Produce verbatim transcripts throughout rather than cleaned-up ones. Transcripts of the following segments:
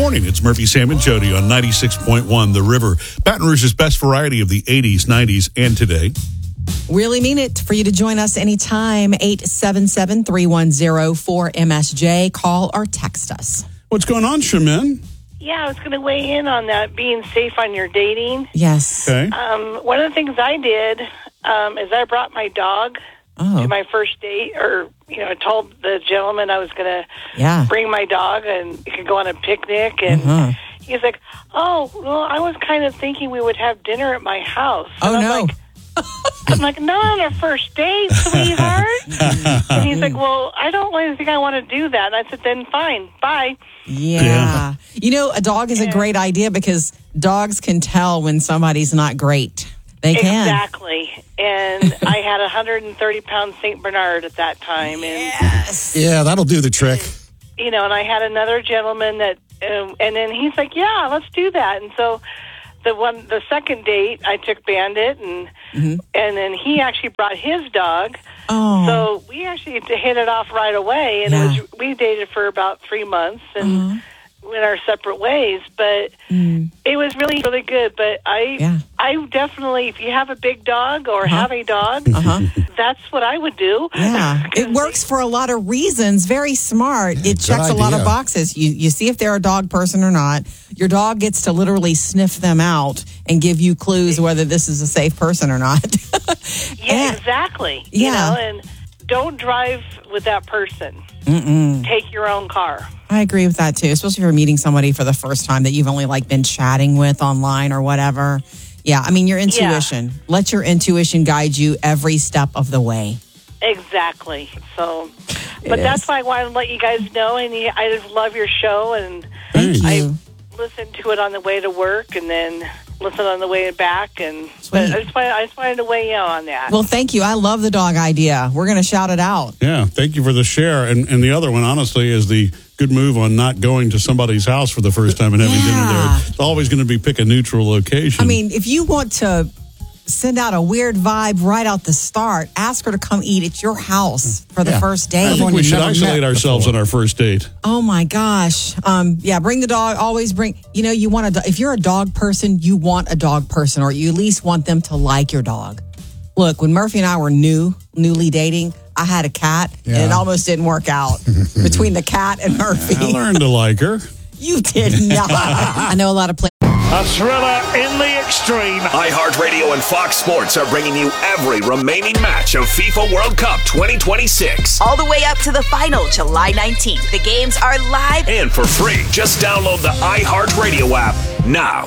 morning. It's Murphy, Sam, and Jody on ninety-six point one The River. Baton Rouge's best variety of the eighties, nineties, and today. Really mean it for you to join us anytime. eight seven seven, three one zero, four M S J. Call or text us. What's going on, Shaman? Yeah, I was going to weigh in on that, being safe on your dating. Yes. Okay. Um, one of the things I did um, is I brought my dog Oh. to my first date, or, you know, I told the gentleman I was going to Yeah. bring my dog and we could go on a picnic. And Uh-huh. he's like, oh, well, I was kind of thinking we would have dinner at my house. Oh, And I'm no. Like, I'm like, not on our first date, sweetheart. And he's like, well, I don't really think I want to do that. And I said, then fine, bye. Yeah. Yeah. You know, a dog is a great idea because dogs can tell when somebody's not great. They can. Exactly. And I had a one hundred thirty pound Saint Bernard at that time. And, Yes. Yeah, that'll do the trick. you know, and I had another gentleman that, um, and then he's like, yeah, let's do that. And so the one, the second date, I took Bandit, and Mm-hmm. and then he actually brought his dog. Oh. So we actually hit it off right away, and Yeah. it was, we dated for about three months and went our separate ways. But it was really, really good. But I, Yeah. I definitely, if you have a big dog or have a dog, that's what I would do. Yeah, it works for a lot of reasons. Very smart. It good checks a lot of idea. boxes. You you see if they're a dog person or not. Your dog gets to literally sniff them out and give you clues whether this is a safe person or not. Yeah, And- exactly. Yeah. You know, and don't drive with that person. Mm-mm. Take your own car. I agree with that too, especially if you're meeting somebody for the first time that you've only like been chatting with online or whatever. Yeah, I mean your intuition. Let your intuition guide you every step of the way. Exactly. So, but It that's is. why I wanted to let you guys know. And you- I just love your show, and Thank I you. listen to it on the way to work, and then listen on the way back. And but Sweet. I just wanted, I just wanted to weigh in on that. Well, thank you. I love the dog idea. We're going to shout it out. Yeah, thank you for the share. And and the other one, honestly, is the good move on not going to somebody's house for the first time and having dinner Yeah. there. It's always going to be pick a neutral location. I mean, if you want to send out a weird vibe right out the start, ask her to come eat at your house for the Yeah. first I date. think Everyone we you should never isolate met ourselves before. on our first date. Oh my gosh. Um, yeah, bring the dog. Always bring, you know, you want a, do- if you're a dog person, you want a dog person, or you at least want them to like your dog. Look, when Murphy and I were new, newly dating, I had a cat and it Yeah. almost didn't work out between the cat and I Murphy. learned to like her. You did not. I know a lot of players. A thriller in the extreme. iHeartRadio and Fox Sports are bringing you every remaining match of FIFA World Cup twenty twenty-six. All the way up to the final, July nineteenth. The games are live. And for free, just download the iHeartRadio app now.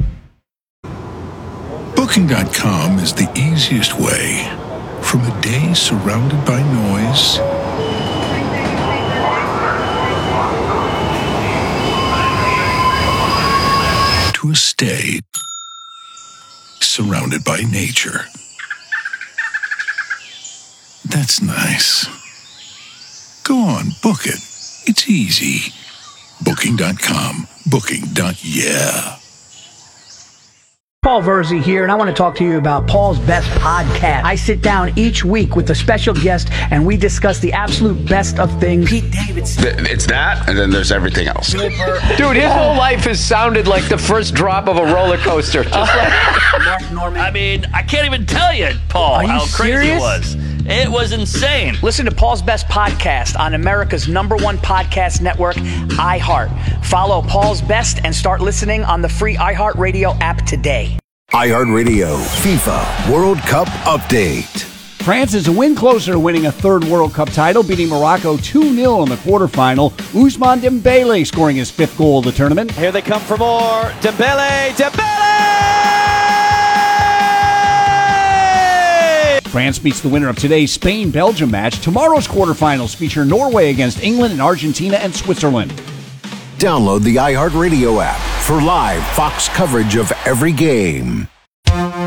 Booking dot com is the easiest way from a day surrounded by noise to a stay surrounded by nature. That's nice. Go on, book it. It's easy. Booking dot com. Booking. Yeah. Paul Verzi here, and I want to talk to you about Paul's Best Podcast. I sit down each week with a special guest, and we discuss the absolute best of things. Pete Davidson. It's that, and then there's everything else. Dude, his whole life has sounded like the first drop of a roller coaster. Just like Mark Norman. I mean, I can't even tell you, Paul, Are you how crazy serious? it was. It was insane. Listen to Paul's Best Podcast on America's number one podcast network, iHeart. Follow Paul's Best and start listening on the free iHeartRadio app today. iHeartRadio FIFA World Cup Update. France is a win closer to winning a third World Cup title, beating Morocco two nil in the quarterfinal. Ousmane Dembele scoring his fifth goal of the tournament. here they come for more. Dembele, Dembele! France meets the winner of today's Spain-Belgium match. Tomorrow's quarterfinals feature Norway against England and Argentina and Switzerland. Download the iHeartRadio app for live Fox coverage of every game.